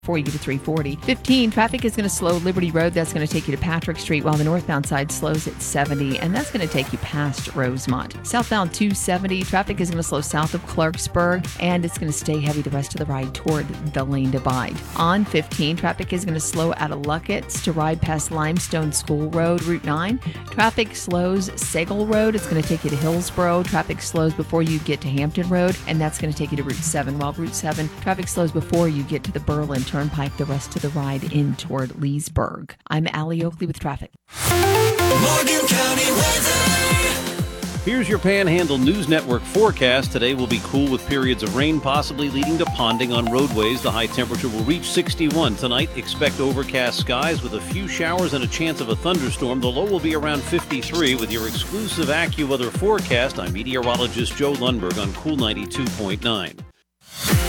before you get to 340. 15, traffic is going to slow Liberty Road. That's going to take you to Patrick Street, while the northbound side slows at 70, and that's going to take you past Rosemont. Southbound 270, traffic is going to slow south of Clarksburg, and it's going to stay heavy the rest of the ride toward the lane divide. On 15, traffic is going to slow out of Luckett's to ride past Limestone School Road. Route 9, traffic slows Sagal Road. It's going to take you to Hillsboro. Traffic slows before you get to Hampton Road, and that's going to take you to Route 7, while Route 7, traffic slows before you get to the Berlin Turnpike the rest of the ride in toward Leesburg. I'm Allie Oakley with traffic. Morgan County weather. Here's your Panhandle News Network forecast. Today will be cool with periods of rain possibly leading to ponding on roadways. The high temperature will reach 61. Tonight, expect overcast skies with a few showers and a chance of a thunderstorm. The low will be around 53. With your exclusive AccuWeather forecast, I'm meteorologist Joe Lundberg on Cool 92.9.